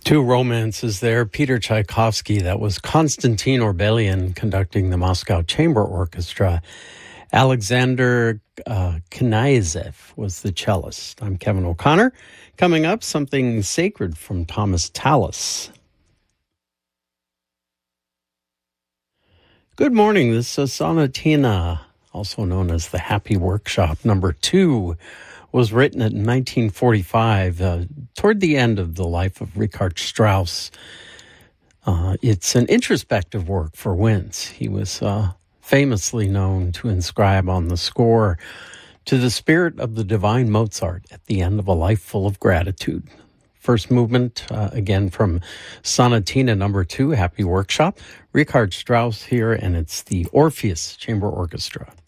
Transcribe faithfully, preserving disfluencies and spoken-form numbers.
Two romances there. Peter Tchaikovsky, that was Konstantin Orbelian conducting the Moscow Chamber Orchestra. Alexander uh, Knyazhov was the cellist. I'm Kevin O'Connor. Coming up, something sacred from Thomas Tallis. Good morning. This is Sonatina, also known as the Happy Workshop. Number two was written in nineteen forty-five, uh, toward the end of the life of Richard Strauss. Uh, it's an introspective work for winds. He was uh, famously known to inscribe on the score, "To the spirit of the divine Mozart at the end of a life full of gratitude." First movement, uh, again from Sonatina number two, Happy Workshop. Richard Strauss here, and it's the Orpheus Chamber Orchestra.